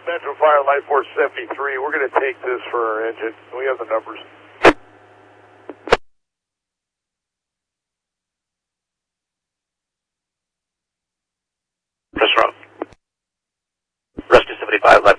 Metro Fire Light Force 73. We're going to take this for our engine. We have the numbers. Rescue 75, Light